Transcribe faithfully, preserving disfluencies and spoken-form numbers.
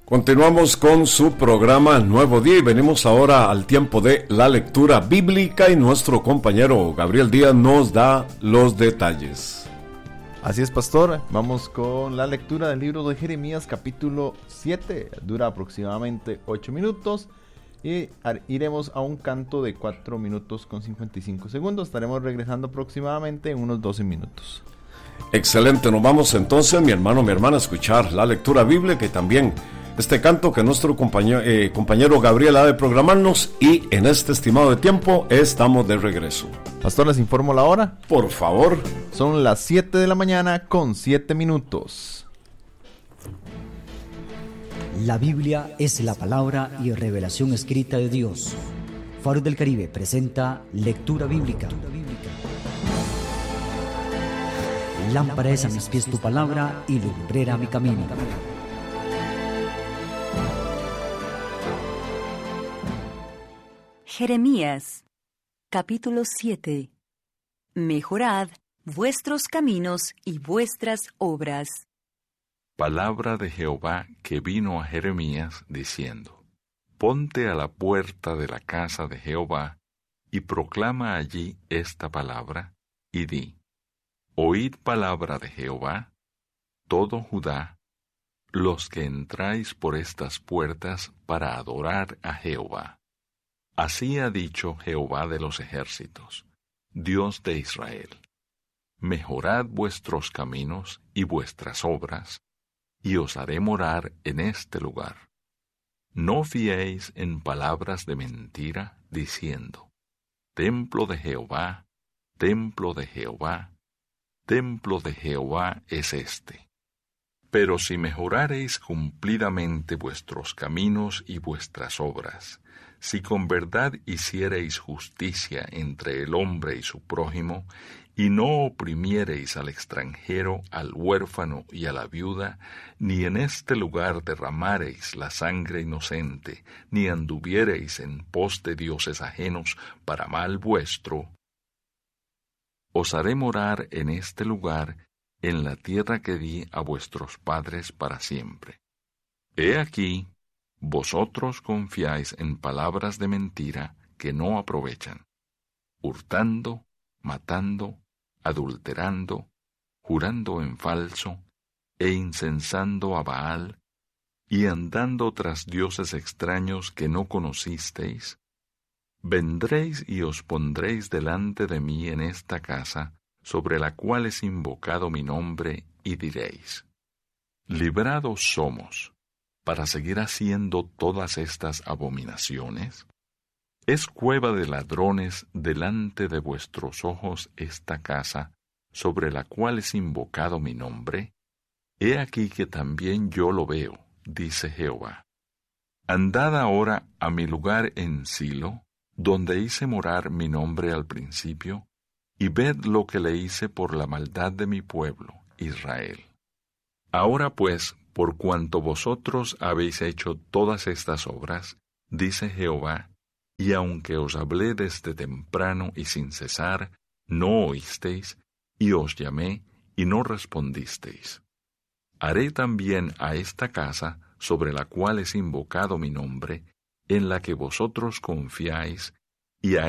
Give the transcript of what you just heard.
Continuamos con su programa Nuevo Día y venimos ahora al tiempo de la lectura bíblica y nuestro compañero Gabriel Díaz nos da los detalles. Así es, pastor. Vamos con la lectura del libro de Jeremías capítulo siete. Dura aproximadamente ocho minutos y iremos a un canto de cuatro minutos con cincuenta y cinco segundos. Estaremos regresando aproximadamente en unos doce minutos. Excelente, nos vamos entonces, mi hermano, mi hermana, a escuchar la lectura bíblica y también este canto que nuestro compañero, eh, compañero Gabriel ha de programarnos, y en este estimado de tiempo estamos de regreso. Pastor, les informo la hora. Por favor. Son las siete de la mañana con siete minutos. La Biblia es la palabra y revelación escrita de Dios. Faro del Caribe presenta lectura bíblica. Lámpara es a mis pies tu palabra y lumbrera mi camino. Jeremías, capítulo siete. Mejorad vuestros caminos y vuestras obras. Palabra de Jehová que vino a Jeremías diciendo: Ponte a la puerta de la casa de Jehová y proclama allí esta palabra y di: Oíd palabra de Jehová, todo Judá, los que entráis por estas puertas para adorar a Jehová. Así ha dicho Jehová de los ejércitos, Dios de Israel: Mejorad vuestros caminos y vuestras obras, y os haré morar en este lugar. No fiéis en palabras de mentira, diciendo: Templo de Jehová, templo de Jehová, templo de Jehová es este. Pero si mejorareis cumplidamente vuestros caminos y vuestras obras, si con verdad hiciereis justicia entre el hombre y su prójimo, y no oprimiereis al extranjero, al huérfano y a la viuda, ni en este lugar derramareis la sangre inocente, ni anduviereis en pos de dioses ajenos para mal vuestro, os haré morar en este lugar, en la tierra que di a vuestros padres para siempre. He aquí, vosotros confiáis en palabras de mentira que no aprovechan, hurtando, matando, adulterando, jurando en falso, e incensando a Baal, y andando tras dioses extraños que no conocisteis. Vendréis y os pondréis delante de mí en esta casa, sobre la cual es invocado mi nombre, y diréis: ¿Librados somos para seguir haciendo todas estas abominaciones? ¿Es cueva de ladrones delante de vuestros ojos esta casa, sobre la cual es invocado mi nombre? He aquí que también yo lo veo, dice Jehová. Andad ahora a mi lugar en Silo, donde hice morar mi nombre al principio, y ved lo que le hice por la maldad de mi pueblo, Israel. Ahora pues, por cuanto vosotros habéis hecho todas estas obras, dice Jehová, y aunque os hablé desde temprano y sin cesar, no oísteis, y os llamé, y no respondisteis. Haré también a esta casa, sobre la cual es invocado mi nombre, en la que vosotros confiáis,